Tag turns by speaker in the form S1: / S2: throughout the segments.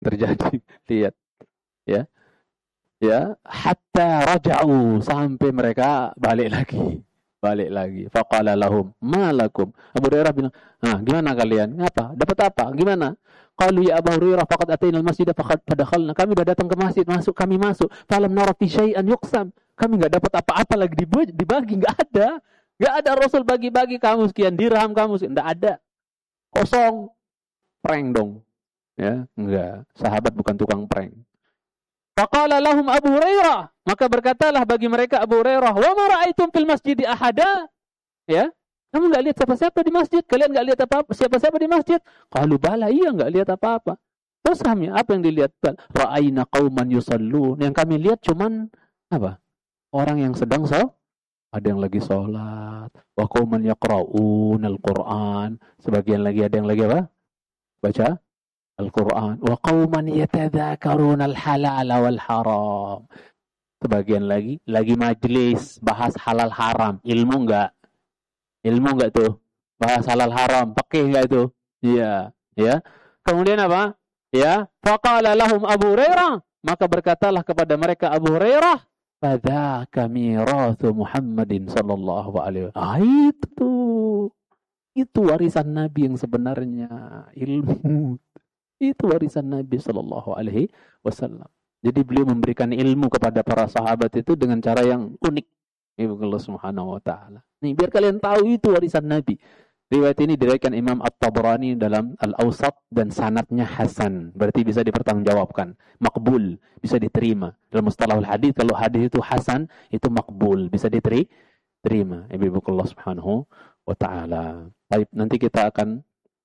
S1: terjadi. Lihat, ya. Ya, hatta raja'u, sampai mereka balik lagi. Balik lagi. Faqala lahum, ma lakum? Abu Hurairah bilang, gimana kalian? Ngapa? Dapat apa? Gimana? Qalu ya Abu Hurairah faqad ataina al-masjid faqad fadakhalna. Kami udah datang ke masjid, kami masuk. Falam nara fi syai'an yuqsam. Kami enggak dapat apa-apa lagi dibagi, enggak ada. Enggak ada Rasul bagi-bagi kamu sekian dirham, kamu sekian. Enggak ada. Kosong. Prank dong. Ya, enggak. Sahabat bukan tukang prank. Faqala lahum Abu Hurairah, maka berkatalah bagi mereka Abu Hurairah, wa ma ra'aitum fil masjid ahada? Ya, kamu enggak lihat siapa-siapa di masjid? Kalian enggak lihat apa-apa siapa-siapa di masjid? Qalu bala, iya enggak lihat apa-apa. Terus kami apa yang dilihat? Ra'aina qauman yusallun. Yang kami lihat cuman apa? Orang yang sedang ada yang lagi sholat, wa qauman yaqra'un al-Qur'an, sebagian lagi ada yang lagi apa? Baca Al-Quran. Wa qauman yatadzakaruna al-halal wal haram. Sebagian lagi majlis bahas halal haram. Ilmu enggak tuh? Bahas halal haram, pakai enggak itu? Iya, ya. Kemudian apa? Ya, faqala lahum Abu Hurairah, maka berkatalah kepada mereka Abu Hurairah, fadzaka mirathu Muhammadin sallallahu alaihi wasallam. Itu warisan Nabi yang sebenarnya, ilmu. Itu warisan Nabi Shallallahu Alaihi Wasallam. Jadi beliau memberikan ilmu kepada para sahabat itu dengan cara yang unik. Ibu Allah Subhanahu Wa Taala. Nih biar kalian tahu itu warisan Nabi. Riwayat ini diriwayatkan Imam At-Tabrani dalam Al-Awsat dan sanadnya hasan. Berarti bisa dipertanggungjawabkan. Makbul, bisa diterima. Dalam mustalahul hadis, kalau hadis itu hasan, itu makbul, bisa diterima. Ibu Allah Subhanahu Wa Taala. Baik, nanti kita akan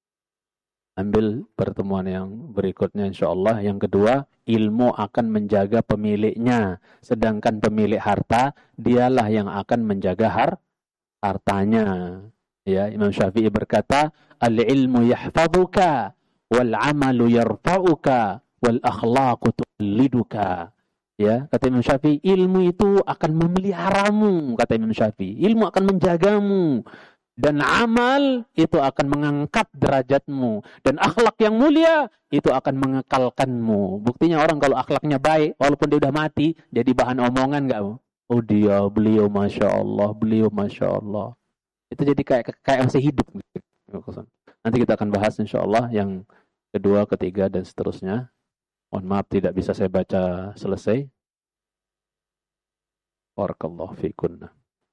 S1: ambil pertemuan yang berikutnya insyaAllah. Yang kedua, ilmu akan menjaga pemiliknya. Sedangkan pemilik harta, dialah yang akan menjaga hartanya. Ya, Imam Syafi'i berkata, al-ilmu yahfaduka, wal-amalu yarfa'uka, wal-akhlaqu tu'alliduka. Ya, kata Imam Syafi'i, ilmu itu akan memeliharamu, kata Imam Syafi'i. Ilmu akan menjagamu. Dan amal itu akan mengangkat derajatmu. Dan akhlak yang mulia itu akan mengekalkanmu. Buktinya orang kalau akhlaknya baik, walaupun dia udah mati, jadi bahan omongan nggak? Oh beliau Masya Allah. Itu jadi kayak masih hidup. Nanti kita akan bahas insya Allah yang kedua, ketiga, dan seterusnya. Mohon maaf tidak bisa saya baca selesai. Barakallahu fikunna.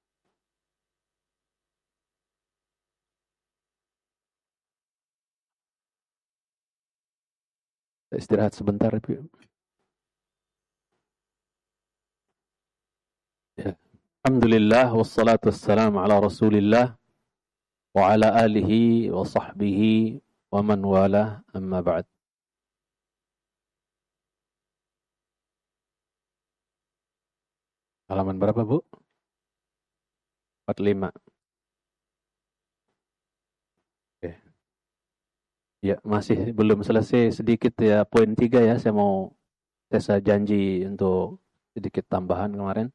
S1: Istirahat sebentar, Ibu. Ya. Alhamdulillah wassalatu wassalamu ala Rasulillah wa ala alihi wa sahbihi wa man wala, amma ba'd. Halaman berapa, Bu? 45. Oke. Ya, masih belum selesai sedikit ya, poin 3 ya. Saya janji untuk sedikit tambahan kemarin.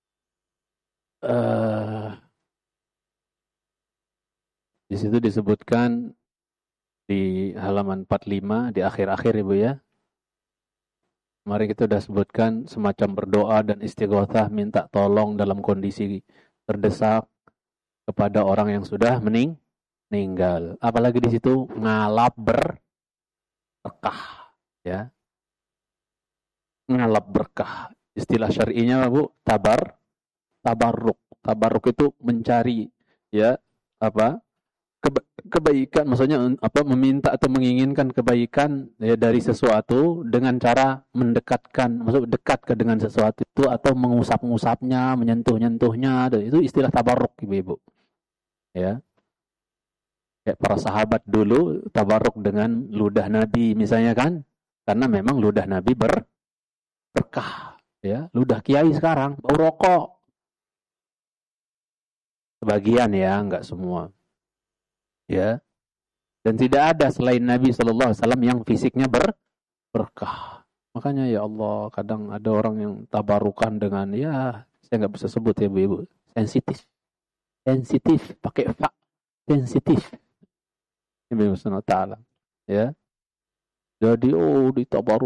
S1: Di situ disebutkan di halaman 45 di akhir-akhir Ibu ya. Kemarin kita sudah sebutkan semacam berdoa dan istighatsah minta tolong dalam kondisi terdesak kepada orang yang sudah meninggal. Apalagi di situ ngalap berkah ya. Ngalap berkah. Istilah syar'inya Bu, tabarruk. Tabarruk itu mencari ya kebaikan, maksudnya meminta atau menginginkan kebaikan ya, dari sesuatu dengan cara mendekatkan, maksud dekat dengan sesuatu itu atau mengusap-ngusapnya, menyentuh-nyentuhnya, itu istilah tabarruk Ibu-ibu. Ya. Kayak para sahabat dulu tabarruk dengan ludah Nabi misalnya kan, karena memang ludah Nabi berkah. Ya, ludah kiai sekarang bau rokok. Sebagian ya, enggak semua. Ya. Dan tidak ada selain Nabi sallallahu alaihi wasallam yang fisiknya berkah. Makanya ya Allah, kadang ada orang yang tabarukan dengan ya, saya enggak bisa sebut ya Bu-ibu. Sensitif, pakai fa. Sensitif. Nabi Muhammad taala. Ya. Jadi oh ditabaru